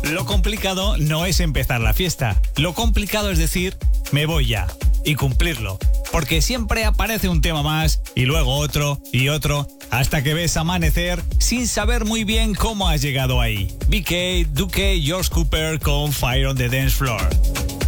Lo complicado no es empezar la fiesta. Lo complicado es decir, me voy ya, y cumplirlo. Porque siempre aparece un tema más, y luego otro, y otro, hasta que ves amanecer sin saber muy bien cómo has llegado ahí. BK, Duque, George Cooper con Fire on the Dance Floor.